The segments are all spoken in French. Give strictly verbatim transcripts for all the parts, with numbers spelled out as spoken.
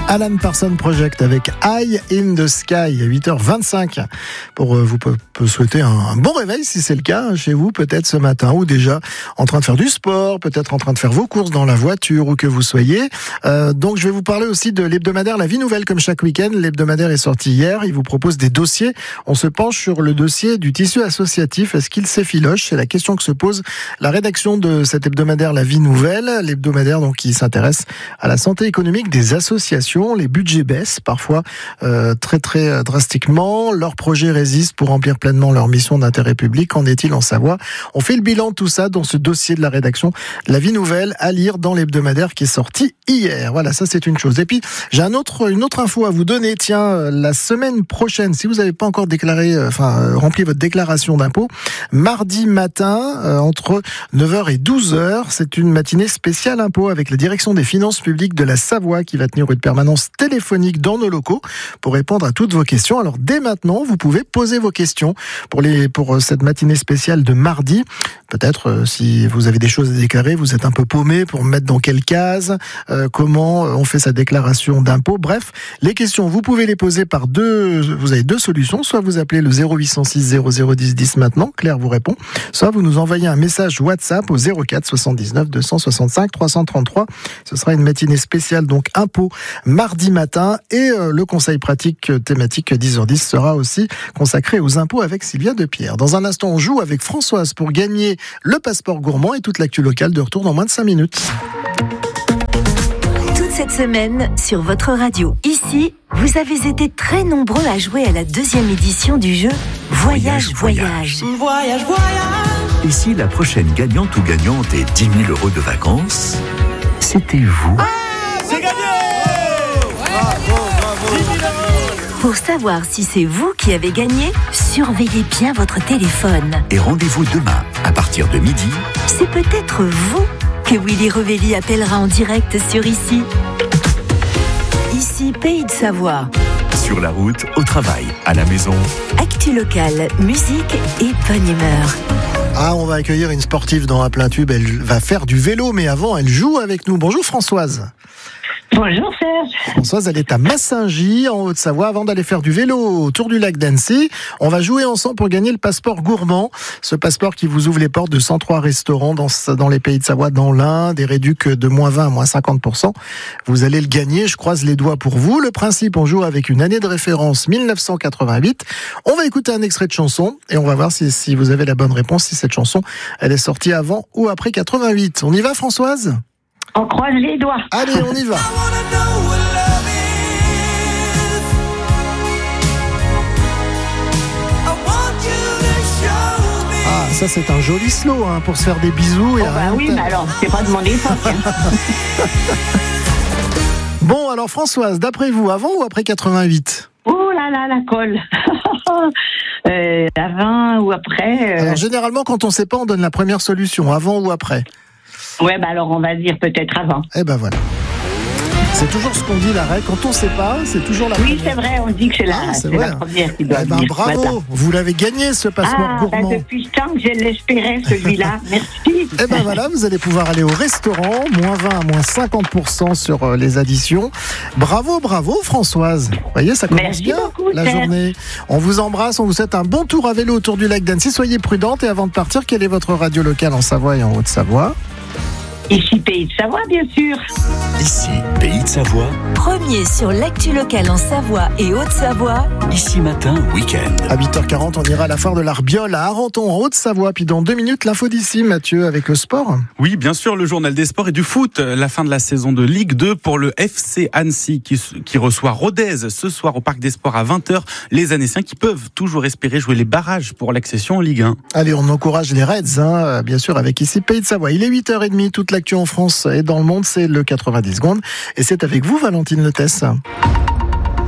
Alan Parsons Project avec Eye in the Sky à huit heures vingt-cinq pour euh, vous peut, peut souhaiter un, un bon réveil si c'est le cas chez vous, peut-être ce matin, ou déjà en train de faire du sport, peut-être en train de faire vos courses dans la voiture, où que vous soyez. Euh, donc je vais vous parler aussi de l'hebdomadaire La Vie Nouvelle, comme chaque week-end. L'hebdomadaire est sorti hier, il vous propose des dossiers. On se penche sur le dossier du tissu associatif. Est-ce qu'il s'effiloche? C'est la question que se pose la rédaction de cet hebdomadaire La Vie Nouvelle, l'hebdomadaire donc qui s'intéresse à la santé économique des associations. Les budgets baissent parfois euh, très très drastiquement. Leurs projets résistent pour remplir pleinement leur mission d'intérêt public. Qu'en est-il en Savoie? On fait le bilan de tout ça dans ce dossier de la rédaction La Vie Nouvelle à lire dans l'hebdomadaire qui est sorti hier. Voilà, ça c'est une chose. Et puis j'ai un autre, une autre info à vous donner. Tiens, la semaine prochaine, si vous n'avez pas encore déclaré, enfin euh, rempli votre déclaration d'impôt, mardi matin euh, entre neuf heures et douze heures, c'est une matinée spéciale impôt avec la direction des finances publiques de la Savoie qui va tenir une permanence téléphonique dans nos locaux pour répondre à toutes vos questions. Alors dès maintenant, vous pouvez poser vos questions pour les pour cette matinée spéciale de mardi. Peut-être euh, si vous avez des choses à déclarer, vous êtes un peu paumé pour mettre dans quelle case, euh, comment on fait sa déclaration d'impôt. Bref, les questions, vous pouvez les poser par deux. Vous avez deux solutions. Soit vous appelez le zéro huit cent six zéro zéro dix dix maintenant, Claire vous répond. Soit vous nous envoyez un message WhatsApp au zéro quatre soixante-dix-neuf deux cent soixante-cinq trois cent trente-trois. Ce sera une matinée spéciale donc impôt mardi matin, et euh, le conseil pratique thématique dix heures dix sera aussi consacré aux impôts avec Sylvia Depierre. Dans un instant, on joue avec Françoise pour gagner le passeport gourmand, et toute l'actu locale de retour dans moins de cinq minutes. Toute cette semaine, sur votre radio, ici, vous avez été très nombreux à jouer à la deuxième édition du jeu Voyage, Voyage. Voyage, Voyage. voyage. Et si la prochaine gagnante ou gagnante est dix mille euros de vacances, c'était vous. Ah, c'est gagné! Pour savoir si c'est vous qui avez gagné, surveillez bien votre téléphone. Et rendez-vous demain, à partir de midi. C'est peut-être vous que Willy Revelli appellera en direct sur Ici. Ici, Pays de Savoie. Sur la route, au travail, à la maison. Actu locale, musique et bonne humeur. Ah, on va accueillir une sportive dans un plein tube. Elle va faire du vélo, mais avant, elle joue avec nous. Bonjour Françoise. Bonjour Serge. Françoise, elle est à Massingy, en Haute-Savoie, avant d'aller faire du vélo autour du lac d'Annecy. On va jouer ensemble pour gagner le passeport gourmand. Ce passeport qui vous ouvre les portes de cent trois restaurants dans, dans les Pays de Savoie, dans l'Ain, des réducs de moins vingt à moins cinquante pour cent. Vous allez le gagner, je croise les doigts pour vous. Le principe, on joue avec une année de référence mille neuf cent quatre-vingt-huit. On va écouter un extrait de chanson et on va voir si, si vous avez la bonne réponse, si cette chanson, elle est sortie avant ou après quatre-vingt-huit. On y va Françoise ? On croise les doigts. Allez, on y va. Ah, ça c'est un joli slow hein, pour se faire des bisous. Et oh bah oui, mais alors, c'est pas de mon époque. Hein. Bon, alors Françoise, d'après vous, avant ou après quatre-vingt-huit ? Oh là là, la colle. euh, avant ou après euh... Alors généralement, quand on ne sait pas, on donne la première solution, avant ou après. Ouais, bah alors on va dire peut-être avant. Eh ben voilà. C'est toujours ce qu'on dit, la règle. Quand on ne sait pas, c'est toujours la oui, première. Oui, c'est vrai, on dit que c'est la, ah, c'est c'est la première qui doit eh ben, venir. Bravo, voilà. Vous l'avez gagné ce passeport ah, gourmand. Bah, depuis le temps que je l'espérais, celui-là. Merci. Eh ben voilà, vous allez pouvoir aller au restaurant, moins vingt à moins cinquante pour cent sur les additions. Bravo, bravo Françoise. Vous voyez, ça commence Merci bien beaucoup, la Serge. journée. On vous embrasse, on vous souhaite un bon tour à vélo autour du lac d'Annecy. Soyez prudente et avant de partir, quelle est votre radio locale en Savoie et en Haute-Savoie ? Ici, Pays de Savoie, bien sûr. Ici, Pays de Savoie. Premier sur l'actu locale en Savoie et Haute-Savoie. Ici matin, week-end. À huit heures quarante, on ira à la foire de l'Arbiole à Arenton, en Haute-Savoie. Puis dans deux minutes, l'info d'ici, Mathieu, avec le sport. Oui, bien sûr, le journal des sports et du foot. La fin de la saison de Ligue deux pour le F C Annecy qui, qui reçoit Rodez ce soir au Parc des Sports à vingt heures. Les Annéciens qui peuvent toujours espérer jouer les barrages pour l'accession en Ligue un. Allez, on encourage les Reds, hein, bien sûr, avec ici Pays de Savoie. Il est huit heures trente, toute l'actu en France et dans le monde, c'est le quatre-vingt-dix secondes. Et c'est avec vous, Valentine Letesse.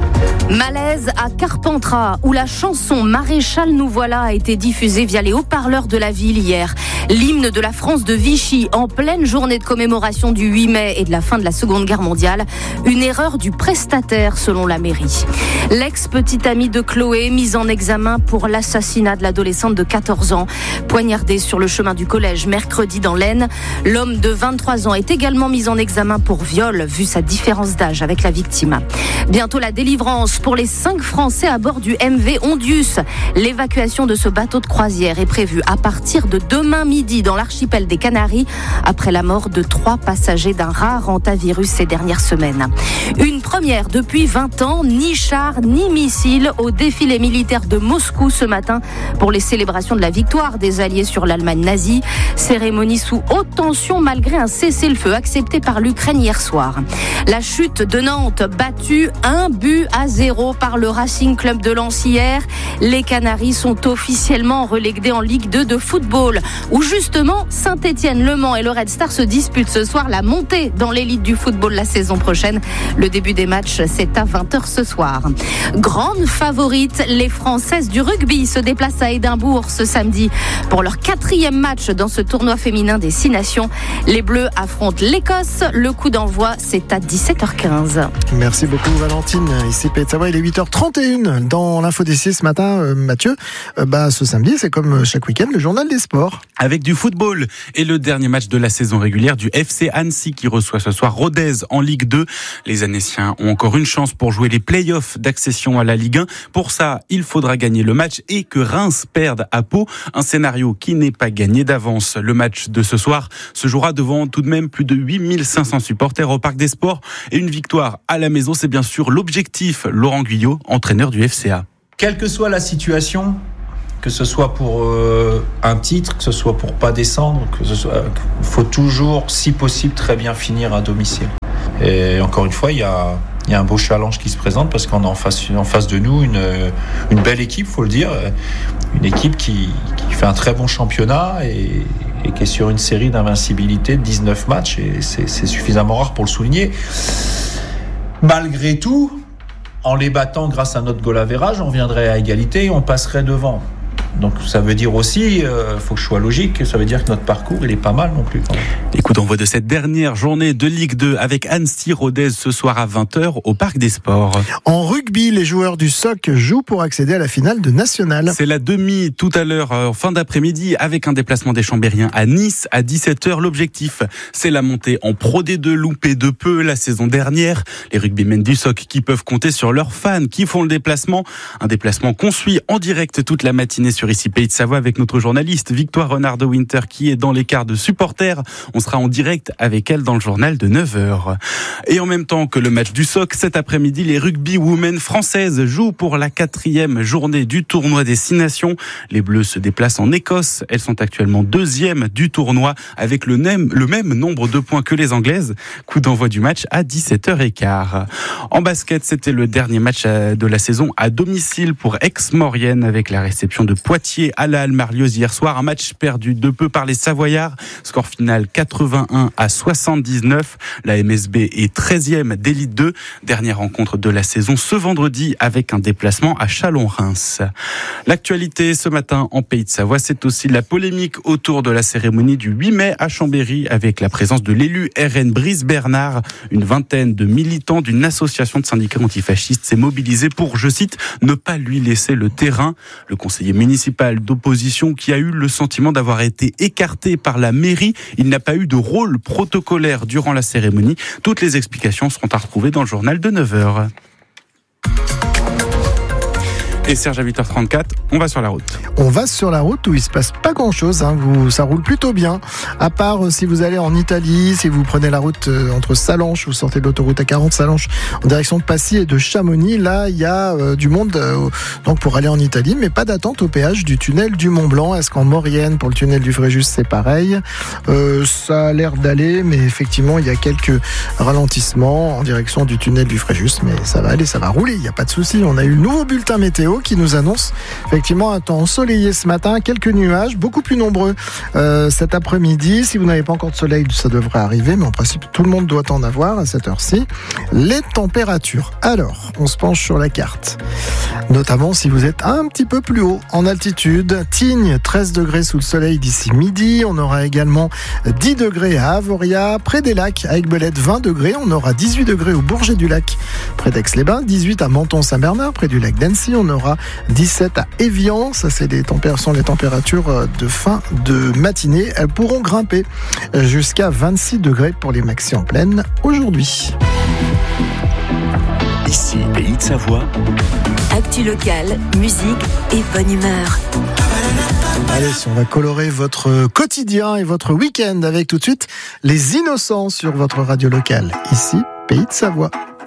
Malaise à Carpentras, où la chanson Maréchal nous voilà a été diffusée via les haut-parleurs de la ville hier. L'hymne de la France de Vichy en pleine journée de commémoration du huit mai et de la fin de la Seconde Guerre mondiale. Une erreur du prestataire selon la mairie. L'ex-petite amie de Chloé mise en examen pour l'assassinat de l'adolescente de quatorze ans. Poignardée sur le chemin du collège mercredi dans l'Aisne. L'homme de vingt-trois ans est également mis en examen pour viol vu sa différence d'âge avec la victime. Bientôt la délivrance pour les cinq Français à bord du M V Ondius. L'évacuation de ce bateau de croisière est prévue à partir de demain midi dans l'archipel des Canaries après la mort de trois passagers d'un rare hantavirus ces dernières semaines. Une première depuis vingt ans, ni chars ni missiles au défilé militaire de Moscou ce matin pour les célébrations de la victoire des Alliés sur l'Allemagne nazie. Cérémonie sous haute tension malgré un cessez-le-feu accepté par l'Ukraine hier soir. La chute de Nantes battue un but à zéro par le Racing Club de Lens hier. Les Canaries sont officiellement relégués en Ligue deux de football, où justement Saint-Étienne, Le Mans et le Red Star se disputent ce soir la montée dans l'élite du football la saison prochaine. Le début des matchs, c'est à vingt heures ce soir. Grande favorite, les Françaises du rugby se déplacent à Édimbourg ce samedi pour leur quatrième match dans ce tournoi féminin des Six Nations. Les Bleus affrontent l'Écosse. Le coup d'envoi, c'est à dix-sept heures quinze. Merci beaucoup Valentine. Ici P S A, il est huit heures trente et une dans l'info des six ce matin. Euh, Mathieu, euh, bah, ce samedi, c'est comme chaque week-end, le journal des sports. Avec du football et le dernier match de la saison régulière du F C Annecy qui reçoit ce soir Rodez en Ligue deux. Les Annéciens ont encore une chance pour jouer les play-offs d'accession à la Ligue un. Pour ça, il faudra gagner le match et que Reims perde à Pau. Un scénario qui n'est pas gagné d'avance. Le match de ce soir se jouera devant tout de même plus de huit mille cinq cents supporters au Parc des Sports. Et une victoire à la maison, c'est bien sûr l'objectif. Laurent Guyot, entraîneur du F C A. Quelle que soit la situation, que ce soit pour euh, un titre, que ce soit pour pas descendre, que ce soit, il faut toujours, si possible, très bien finir à domicile. Et encore une fois, il y a, il y a un beau challenge qui se présente parce qu'on a en face, en face de nous une, une belle équipe, faut le dire, une équipe qui, qui fait un très bon championnat et, et qui est sur une série d'invincibilité de dix-neuf matchs et c'est, c'est suffisamment rare pour le souligner. Malgré tout, en les battant grâce à notre goal average, on viendrait à égalité et on passerait devant. Donc ça veut dire aussi, il euh, faut que je sois logique, ça veut dire que notre parcours il est pas mal non plus. Quand même. Les coups d'envoi de cette dernière journée de Ligue deux avec Annecy-Rodez ce soir à vingt heures au Parc des Sports. En rugby, les joueurs du S O C jouent pour accéder à la finale de National. C'est la demi tout à l'heure, en fin d'après-midi, avec un déplacement des Chambériens à Nice à dix-sept heures. L'objectif, c'est la montée en Pro D deux, loupée de peu la saison dernière. Les rugbymen du S O C qui peuvent compter sur leurs fans qui font le déplacement. Un déplacement qu'on suit en direct toute la matinée sur ici Pays de Savoie avec notre journaliste Victoire Renard de Winter qui est dans les quarts de supporters. On sera en direct avec elle dans le journal de neuf heures. Et en même temps que le match du S O C, cet après-midi, les rugby women françaises jouent pour la quatrième journée du tournoi des Six Nations. Les Bleus se déplacent en Écosse. Elles sont actuellement deuxième du tournoi avec le même, le même nombre de points que les Anglaises. Coup d'envoi du match à dix-sept heures quinze. En basket, c'était le dernier match de la saison à domicile pour Aix-Maurienne avec la réception de Poitiers à la Halle Marlioz hier soir. Un match perdu de peu par les Savoyards. Score final quatre-vingt-un à soixante-dix-neuf. La M S B est treizième d'élite deux. Dernière rencontre de la saison ce vendredi avec un déplacement à Châlons-Reims. L'actualité ce matin en Pays de Savoie, c'est aussi la polémique autour de la cérémonie du huit mai à Chambéry avec la présence de l'élu R N Brice Bernard. Une vingtaine de militants d'une association de syndicats antifascistes s'est mobilisée pour, je cite, ne pas lui laisser le terrain. Le conseiller municipal d'opposition qui a eu le sentiment d'avoir été écarté par la mairie. Il n'a pas eu de rôle protocolaire durant la cérémonie. Toutes les explications seront à retrouver dans le journal de neuf heures. Et Serge, à huit heures trente-quatre, on va sur la route. On va sur la route où il se passe pas grand-chose. Hein. Vous, ça roule plutôt bien. À part euh, si vous allez en Italie, si vous prenez la route euh, entre Sallanches, vous sortez de l'autoroute A quarante Sallanches en direction de Passy et de Chamonix. Là, il y a euh, du monde euh, donc pour aller en Italie, mais pas d'attente au péage du tunnel du Mont-Blanc. Est-ce qu'en Maurienne, pour le tunnel du Fréjus, c'est pareil? euh, Ça a l'air d'aller, mais effectivement, il y a quelques ralentissements en direction du tunnel du Fréjus. Mais ça va aller, ça va rouler, il n'y a pas de souci. On a eu le nouveau bulletin météo Météo qui nous annonce effectivement un temps ensoleillé ce matin, quelques nuages, beaucoup plus nombreux euh, cet après-midi. Si vous n'avez pas encore de soleil, ça devrait arriver, mais en principe, tout le monde doit en avoir à cette heure-ci. Les températures. Alors, on se penche sur la carte. Notamment si vous êtes un petit peu plus haut en altitude. Tignes, treize degrés sous le soleil d'ici midi. On aura également dix degrés à Avoria, près des lacs, à Aiguebelette, vingt degrés. On aura dix-huit degrés au Bourget du Lac, près d'Aix-les-Bains, dix-huit à Menton-Saint-Bernard, près du lac d'Annecy. On aura dix-sept à Évian. Ça, c'est des températures, sont les températures de fin de matinée. Elles pourront grimper jusqu'à vingt-six degrés pour les maxi en pleine aujourd'hui. Ici, Pays de Savoie. Actu locale, musique et bonne humeur. Allez, si on va colorer votre quotidien et votre week-end avec tout de suite les Innocents sur votre radio locale. Ici, Pays de Savoie.